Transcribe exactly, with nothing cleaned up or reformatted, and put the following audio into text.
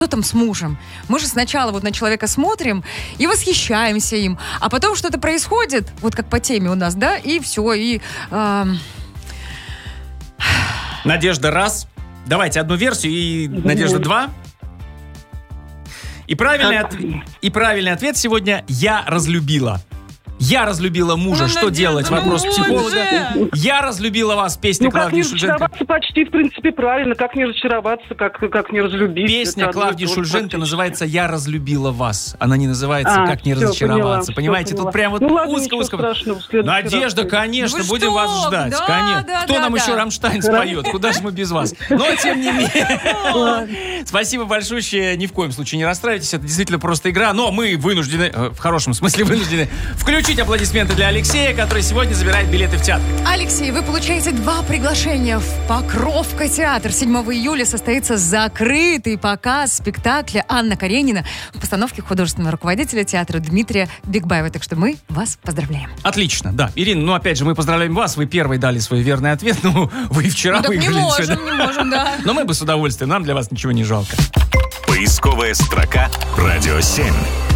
что там с мужем? Мы же сначала вот на человека смотрим и восхищаемся им, а потом что-то происходит, вот как по теме у нас, да, и все, и... Э... Надежда, раз. Давайте одну версию, и Надежда, два. И правильный, от... и правильный ответ сегодня «я разлюбила». Я разлюбила мужа. Ну, что Надежда, делать? Ну, Вопрос психолога. Же. Я разлюбила вас. Песня ну, Клавдии Шульженко. Как не разочароваться почти, в принципе, правильно. Как не разочароваться, как, как не разлюбить. Песня это Клавдии Шульженко называется «Я разлюбила вас». Она не называется а, «Как не все, разочароваться». Поняла, Понимаете, тут прям вот ну, узко-узко. Надежда, конечно, ну, будем что? вас ждать. Да, конечно. да, Кто да, нам да. еще «Рамштайн» споет? Куда же мы без вас? Но, тем не менее. Спасибо большое. Ни в коем случае не расстраивайтесь. Это действительно просто игра. Но мы вынуждены, в хорошем смысле вынуждены, включить аплодисменты для Алексея, который сегодня забирает билеты в театр. Алексей, вы получаете два приглашения в Покровка театр. седьмого июля состоится закрытый показ спектакля «Анна Каренина» в постановке художественного руководителя театра Дмитрия Бигбаева. Так что мы вас поздравляем. Отлично, да. Ирина, ну опять же, мы поздравляем вас. Вы первый дали свой верный ответ. Ну, вы вчера ну, выиграли. Не можем, все, не можем, да. Но мы бы с удовольствием. Нам для вас ничего не жалко. Поисковая строка «Радио семь».